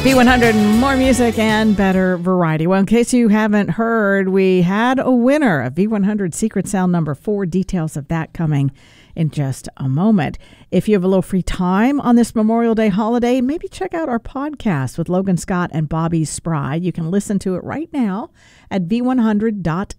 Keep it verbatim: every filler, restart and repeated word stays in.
V one hundred, more music and better variety. Well, in case you haven't heard, we had a winner of V one hundred Secret Sound number four. Details of that coming in just a moment. If you have a little free time on this Memorial Day holiday, maybe check out our podcast with Logan Scott and Bobby Spry. You can listen to it right now at v one hundred dot